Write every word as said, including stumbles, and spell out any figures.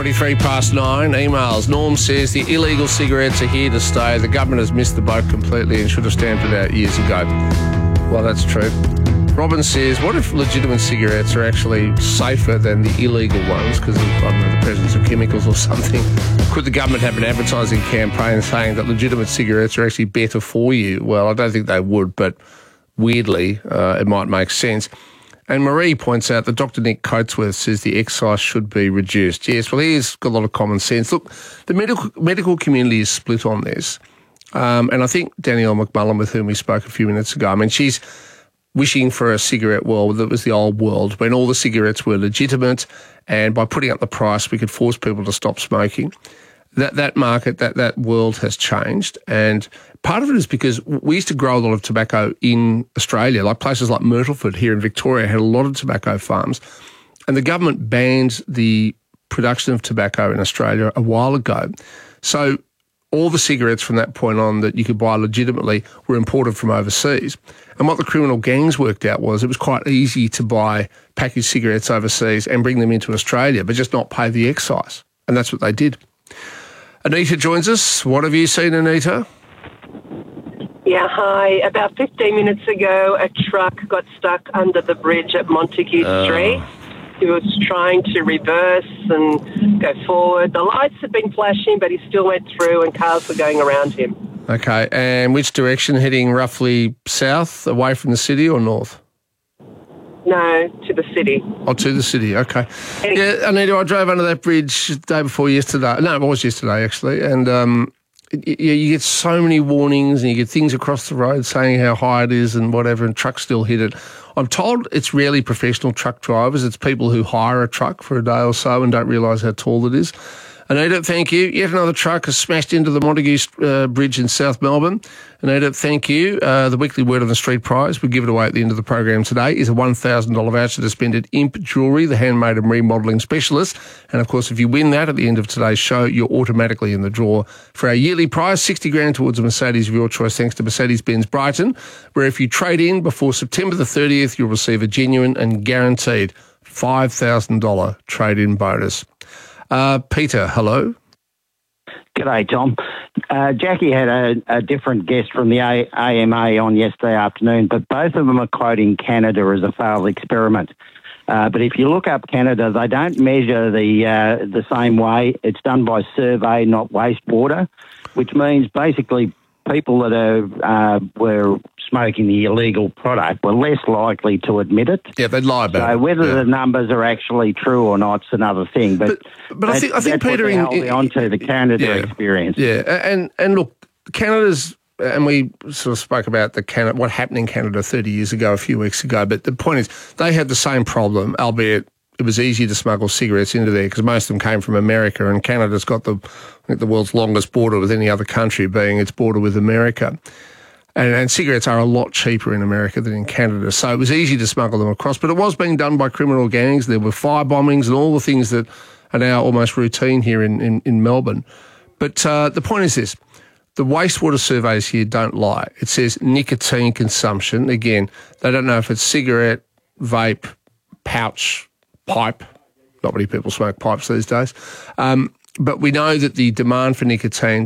twenty-three past nine. Emails. Norm says the illegal cigarettes are here to stay. The government has missed the boat completely and should have stamped it out years ago. Well, that's true. Robin says, what if legitimate cigarettes are actually safer than the illegal ones because of, I don't know, the presence of chemicals or something? Could the government have an advertising campaign saying that legitimate cigarettes are actually better for you? Well, I don't think they would, but weirdly, uh, it might make sense. And Marie points out that Doctor Nick Coatsworth says the excise should be reduced. Yes, well, he's got a lot of common sense. Look, the medical medical community is split on this. Um, and I think Danielle McMullen, with whom we spoke a few minutes ago, I mean, she's wishing for a cigarette world that was the old world when all the cigarettes were legitimate and by putting up the price we could force people to stop smoking. That that market, that, that world has changed, and part of it is because we used to grow a lot of tobacco in Australia, like places like Myrtleford here in Victoria had a lot of tobacco farms, and the government banned the production of tobacco in Australia a while ago. So all the cigarettes from that point on that you could buy legitimately were imported from overseas. And what the criminal gangs worked out was it was quite easy to buy packaged cigarettes overseas and bring them into Australia, but just not pay the excise. And that's what they did. Anita joins us. What have you seen, Anita? Yeah, hi. About fifteen minutes ago, a truck got stuck under the bridge at Montague Oh. Street. He was trying to reverse and go forward. The lights had been flashing, but he still went through and cars were going around him. Okay, and which direction? Heading roughly south, away from the city, or north? No, to the city. Oh, to the city, okay. Yeah, Anita, I drove under that bridge the day before yesterday. No, it was yesterday, actually. And um, you, you get so many warnings and you get things across the road saying how high it is and whatever, and trucks still hit it. I'm told it's rarely professional truck drivers. It's people who hire a truck for a day or so and don't realise how tall it is. Anita, thank you. Yet another truck has smashed into the Montague uh, Bridge in South Melbourne. Anita, thank you. Uh, the weekly Word on the Street prize we give it away at the end of the program today is a one thousand dollars voucher to spend at Imp Jewellery, the handmade and remodelling specialist. And, of course, if you win that at the end of today's show, you're automatically in the draw for our yearly prize, sixty grand towards a Mercedes of your choice, thanks to Mercedes-Benz Brighton, where if you trade in before September the thirtieth, you'll receive a genuine and guaranteed five thousand dollars trade-in bonus. Uh, Peter, hello. G'day, Tom. Uh, Jackie had a, a different guest from the A- AMA on yesterday afternoon, but both of them are quoting Canada as a failed experiment. Uh, but if you look up Canada, they don't measure the uh, the same way. It's done by survey, not wastewater, which means basically people that are uh, were smoking the illegal product were less likely to admit it. Yeah, they'd lie about so it. whether yeah. the numbers are actually true or not is another thing. But, but, but I think, I think that's Peter, what they in, held me onto the Canada yeah, experience. Yeah, and and look, Canada's, and we sort of spoke about the Canada, what happened in Canada thirty years ago, a few weeks ago. But the point is, they had the same problem, albeit it was easy to smuggle cigarettes into there because most of them came from America, and Canada's got the I think the world's longest border with any other country, being its border with America. And, and cigarettes are a lot cheaper in America than in Canada. So it was easy to smuggle them across, but it was being done by criminal gangs. There were fire bombings and all the things that are now almost routine here in, in, in Melbourne. But uh, the point is this. The wastewater surveys here don't lie. It says nicotine consumption. Again, they don't know if it's cigarette, vape, pouch, pipe. Not many people smoke pipes these days. Um, but we know that the demand for nicotine